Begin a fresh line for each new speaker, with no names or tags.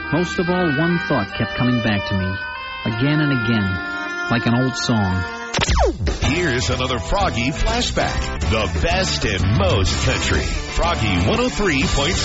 Most of all, one thought kept coming back to me, again and again, like an old song.
Here's another Froggy flashback. The best and most country. Froggy 103.7.